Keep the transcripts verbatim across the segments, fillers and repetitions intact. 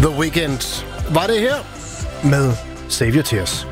The Weeknd var det her med Save Your Tears.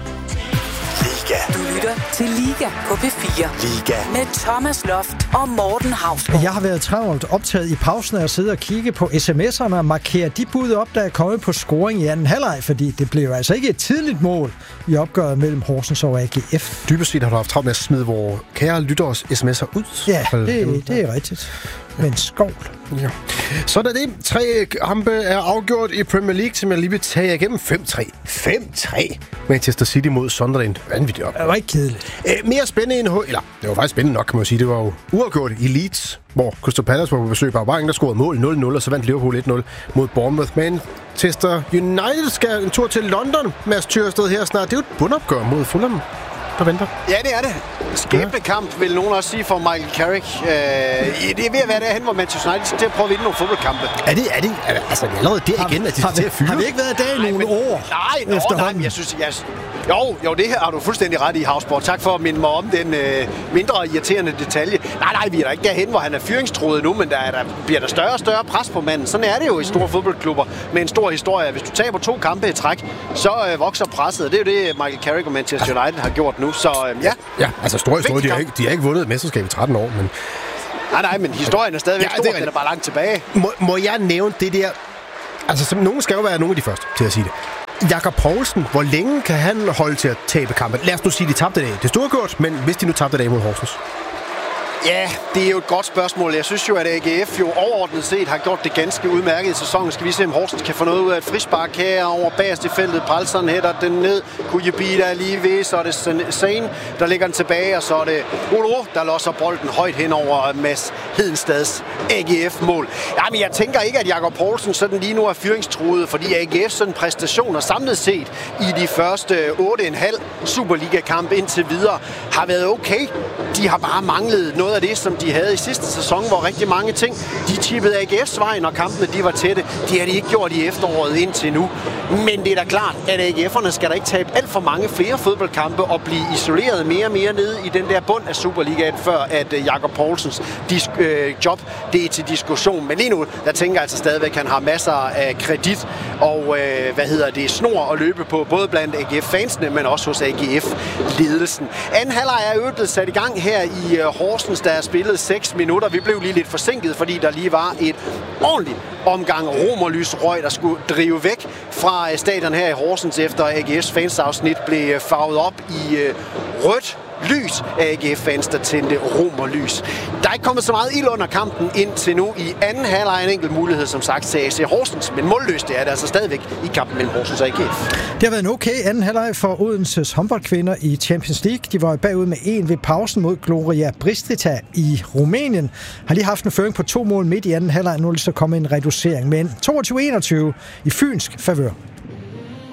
Liga. Du lytter til Liga på P fire. Liga. Med Thomas Loft og Morten Hausgaard. Jeg har været travlt optaget i pausen af at sidde og kigge på sms'erne og markere de bud op, der er kommet på scoring i anden halvleg, fordi det blev altså ikke et tidligt mål i opgøret mellem Horsens og A G F. Dybest set har du haft travlt med at smide vores kære lytteres sms'er ud. Ja, det, det er rigtigt. Men skål. Ja. Så er det. Tre kampe er afgjort i Premier League, som jeg lige vil tage igennem. fem tre. fem tre. Manchester City mod Sunderland. Vanvittigt op. Det var ikke kedeligt. Æ, mere spændende end... Eller, det var faktisk spændende nok, kan man sige. Det var jo uafgjort i Leeds, hvor Crystal Palace var på besøg på Aubank, der scorede mål nul nul, og så vandt Liverpool et nul mod Bournemouth. Manchester United skal en tur til London. Mads Thyrsted her snart. Det er jo et bundopgør mod Fulham, der venter. Ja, det er det. Skæbnekamp, vil nogen også sige, for Michael Carrick. Øh, det er ved at være derhen, hvor Manchester United skal til at prøve at vinde nogle fodboldkampe. Er det, er det, er det altså allerede der igen, at de skal til at fyre? Har vi ikke været der i nogle men, år nej, nå, nej, men jeg synes, jeg, jo, jo, det her har du fuldstændig ret i, Hausgaard. Tak for at minde mig om den øh, mindre irriterende detalje. Nej, nej, vi er der ikke derhen, hvor han er fyringstruet nu, men der, er, der bliver der større og større pres på manden. Sådan er det jo i store fodboldklubber med en stor historie. Hvis du taber to kampe i træk, så øh, vokser presset. Det er jo det, Michael Carrick og Manchester United har gjort nu, så øh, ja. Ja, altså store historie, de har, ikke, de har ikke vundet et mesterskab i tretten år, men... Nej, nej, men historien er stadigvæk ja, stor, den er bare langt tilbage. Må, må jeg nævne det der... Altså, som nogen skal jo være nogle af de første til at sige det. Jakob Poulsen, hvor længe kan han holde til at tabe kampen? Lad os nu sige, at de tabte i dag. Det er storgjort, men hvis de nu tabte i dag mod Horsens? Ja, det er jo et godt spørgsmål. Jeg synes jo, at A G F jo overordnet set har gjort det ganske udmærket i sæsonen. Skal vi se, om Horsens kan få noget ud af et frispark her over bagerst i feltet. Palsson hætter den ned. Kujabi der lige ved, så er det Sane, der ligger den tilbage, og så er det Olo, der losser bolden højt hen over Mads Hedenstads A G F-mål. Jamen, jeg tænker ikke, at Jakob Poulsen sådan lige nu er fyringstruet, fordi A G F's sådan præstationer samlet set i de første otte komma fem Superliga-kampe indtil videre har været okay. De har bare manglet noget af det, som de havde i sidste sæson, hvor rigtig mange ting, de tippede A G F's vej, når kampene de var tætte. De har de ikke gjort i efteråret indtil nu. Men det er da klart, at A G F'erne skal der ikke tabe alt for mange flere fodboldkampe og blive isoleret mere og mere nede i den der bund af Superligaen, før at Jakob Poulsens disk- øh, job, det er til diskussion. Men lige nu, der tænker jeg altså stadigvæk, at han har masser af kredit og, øh, hvad hedder det, snor at løbe på, både blandt A G F-fansene, men også hos A G F-ledelsen. Anden halvleg er jo blevet sat i gang her i øh, Horsens, der er spillet seks minutter. Vi blev lige lidt forsinket, fordi der lige var et ordentligt omgang romerlysrøg, der skulle drive væk fra stadion her i Horsens, efter A G F's fansafsnit blev farvet op i øh, rødt lys af A G F-fans, der tændte romerlys. Der er ikke kommet så meget ild under kampen indtil nu. I anden halvleg en enkelt mulighed, som sagt, til A C Horsens, men målløst det er det altså stadigvæk i kampen mellem Horsens og A G F. Det har været en okay anden halvleg for Odenses håndboldkvinder i Champions League. De var bagud med en ved pausen mod Gloria Bistrița i Rumænien. Har lige haft en føring på to mål midt i anden halvleg, nu er det så kommet en reducering, men toogtyve enogtyve i fynsk favør.